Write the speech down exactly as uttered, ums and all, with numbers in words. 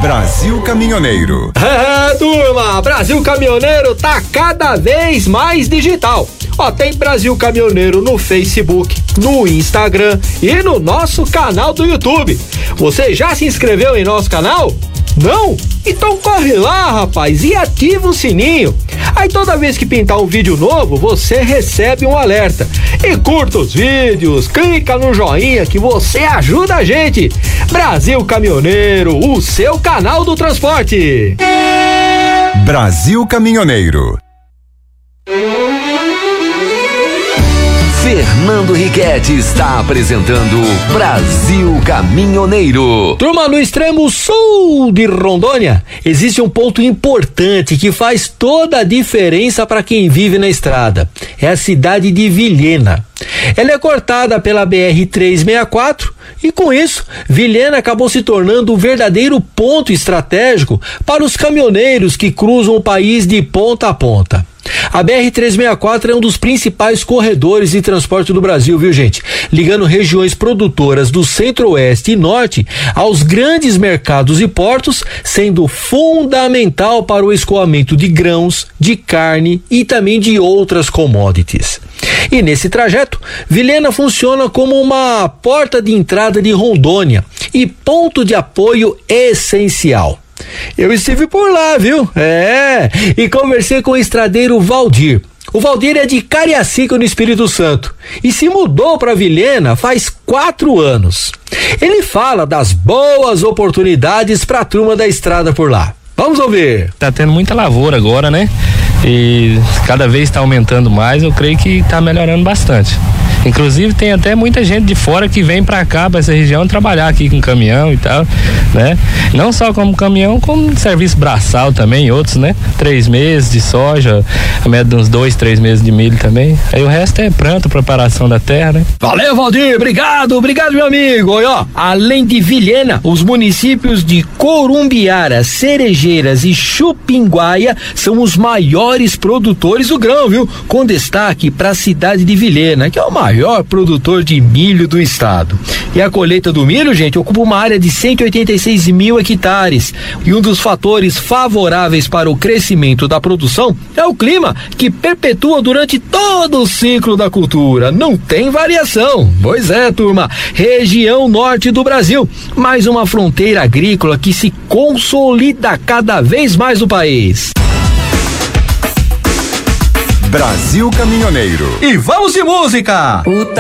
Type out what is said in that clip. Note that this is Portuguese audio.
Brasil Caminhoneiro. É, turma, Brasil Caminhoneiro tá cada vez mais digital. Ó, tem Brasil Caminhoneiro no Facebook, no Instagram e no nosso canal do YouTube. Você já se inscreveu em nosso canal? Não? Então corre lá, rapaz, e ativa o sininho. Aí toda vez que pintar um vídeo novo, você recebe um alerta. E curta os vídeos, clica no joinha que você ajuda a gente. Brasil Caminhoneiro, o seu canal do transporte. Brasil Caminhoneiro. Fernando Riquetti está apresentando Brasil Caminhoneiro. Turma, no extremo sul de Rondônia, existe um ponto importante que faz toda a diferença para quem vive na estrada. É a cidade de Vilhena. Ela é cortada pela B R trezentos e sessenta e quatro e, com isso, Vilhena acabou se tornando um verdadeiro ponto estratégico para os caminhoneiros que cruzam o país de ponta a ponta. A B R trezentos e sessenta e quatro é um dos principais corredores de transporte do Brasil, viu, gente? Ligando regiões produtoras do centro-oeste e norte aos grandes mercados e portos, sendo fundamental para o escoamento de grãos, de carne e também de outras commodities. E nesse trajeto, Vilhena funciona como uma porta de entrada de Rondônia e ponto de apoio essencial. Eu estive por lá, viu? É, e conversei com o estradeiro Valdir. O Valdir é de Cariacica, no Espírito Santo, e se mudou para Vilhena faz quatro anos. Ele fala das boas oportunidades para a turma da estrada por lá. Vamos ouvir. Tá tendo muita lavoura agora, né? E cada vez está aumentando mais, eu creio que está melhorando bastante. Inclusive tem até muita gente de fora que vem para cá, para essa região, trabalhar aqui com caminhão e tal, né? Não só como caminhão, como serviço braçal também, outros, né? Três meses de soja, a média de uns dois, três meses de milho também. Aí o resto é planta, preparação da terra, né? Valeu, Valdir, obrigado, obrigado, meu amigo. Olha, ó, além de Vilhena, os municípios de Corumbiara, Cerejeiras e Chupinguaia são os maiores produtores do grão, viu? Com destaque para a cidade de Vilhena, que é o maior maior produtor de milho do estado. E a colheita do milho, gente, ocupa uma área de cento e oitenta e seis mil hectares. E um dos fatores favoráveis para o crescimento da produção é o clima, que perpetua durante todo o ciclo da cultura. Não tem variação. Pois é, turma. Região norte do Brasil, mais uma fronteira agrícola que se consolida cada vez mais no país. Brasil Caminhoneiro. E vamos de música! Puta